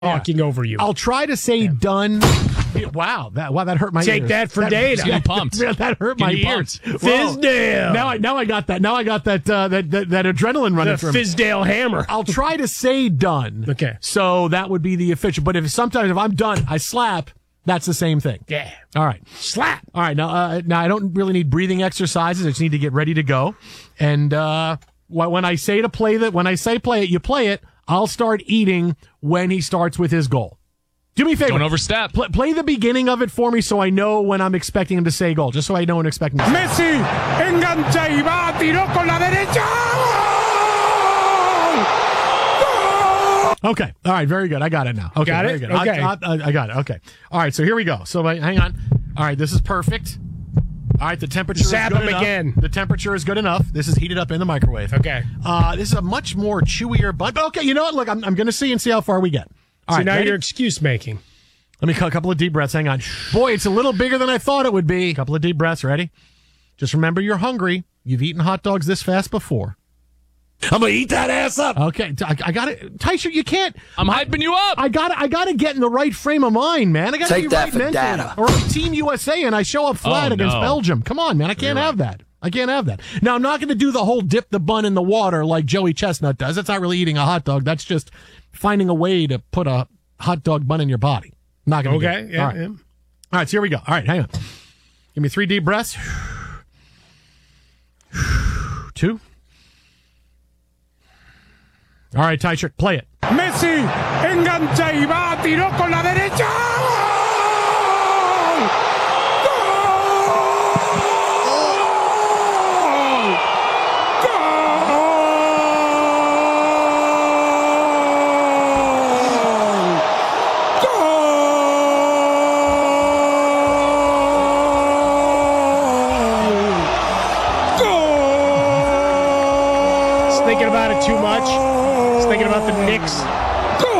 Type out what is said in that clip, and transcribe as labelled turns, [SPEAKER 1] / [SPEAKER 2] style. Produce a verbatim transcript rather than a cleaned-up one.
[SPEAKER 1] talking
[SPEAKER 2] yeah.
[SPEAKER 1] over you.
[SPEAKER 2] I'll try to say yeah. done. Wow, that wow that hurt my
[SPEAKER 1] Take
[SPEAKER 2] ears.
[SPEAKER 1] that for
[SPEAKER 2] that,
[SPEAKER 1] data.
[SPEAKER 2] Yeah,
[SPEAKER 3] pumped.
[SPEAKER 2] Yeah, that hurt
[SPEAKER 3] Get
[SPEAKER 2] my
[SPEAKER 3] you
[SPEAKER 2] ears.
[SPEAKER 1] Fizdale.
[SPEAKER 2] Now I now I got that. Now I got that uh, that, that that adrenaline running
[SPEAKER 1] the
[SPEAKER 2] through me.
[SPEAKER 1] Fizdale hammer.
[SPEAKER 2] I'll try to say done.
[SPEAKER 1] Okay.
[SPEAKER 2] So that would be the official. But if sometimes if I'm done, I slap. That's the same thing.
[SPEAKER 1] Yeah.
[SPEAKER 2] All right.
[SPEAKER 1] Slap.
[SPEAKER 2] All right. Now, uh, now I don't really need breathing exercises. I just need to get ready to go. And uh, when I say to play that, when I say play it, you play it. I'll start eating when he starts with his goal. Do me a favor.
[SPEAKER 3] Don't overstep.
[SPEAKER 2] Play, play the beginning of it for me so I know when I'm expecting him to say goal, just so I know when I'm expecting him to say
[SPEAKER 1] Messi engancha y va, tiró con la derecha.
[SPEAKER 2] Okay. All right. Very good. I got it now. Okay.
[SPEAKER 1] Got
[SPEAKER 2] very
[SPEAKER 1] it?
[SPEAKER 2] Good.
[SPEAKER 1] Okay.
[SPEAKER 2] I, I, I got it. Okay. All right. So here we go. So uh, hang on. All right. This is perfect. All right. The temperature
[SPEAKER 1] Zap
[SPEAKER 2] is good
[SPEAKER 1] him
[SPEAKER 2] enough.
[SPEAKER 1] again.
[SPEAKER 2] The temperature is good enough. This is heated up in the microwave.
[SPEAKER 1] Okay.
[SPEAKER 2] Uh, this is a much more chewier bun. But okay. You know what? Look, I'm, I'm going to see and see how far we get. All
[SPEAKER 1] so
[SPEAKER 2] right.
[SPEAKER 1] now
[SPEAKER 2] ready?
[SPEAKER 1] you're excuse making.
[SPEAKER 2] Let me cut a couple of deep breaths. Hang on. Boy, it's a little bigger than I thought it would be. A couple of deep breaths. Ready? Just remember you're hungry. You've eaten hot dogs this fast before.
[SPEAKER 4] I'm going to eat that ass up.
[SPEAKER 2] Okay. I, I got it. Tysher, you can't.
[SPEAKER 3] I'm hyping you up.
[SPEAKER 2] I got I got to get in the right frame of mind, man. I got to
[SPEAKER 4] Take
[SPEAKER 2] be
[SPEAKER 4] that
[SPEAKER 2] right
[SPEAKER 4] for
[SPEAKER 2] mentally.
[SPEAKER 4] data.
[SPEAKER 2] Or I'm Team U S A and I show up flat
[SPEAKER 3] Oh,
[SPEAKER 2] against
[SPEAKER 3] no.
[SPEAKER 2] Belgium. Come on, man. I can't
[SPEAKER 3] Really?
[SPEAKER 2] have that. I can't have that. Now, I'm not going to do the whole dip the bun in the water like Joey Chestnut does. That's not really eating a hot dog. That's just finding a way to put a hot dog bun in your body. Not going to
[SPEAKER 1] Okay.
[SPEAKER 2] do it.
[SPEAKER 1] Yeah,
[SPEAKER 2] All right.
[SPEAKER 1] yeah.
[SPEAKER 2] All right, so here we go. All right, hang on. Give me three deep breaths. Two. All right, Tysher, play it.
[SPEAKER 1] Messi engancha y va, tiró con la derecha. Thinking about it too much. He's thinking about the Knicks.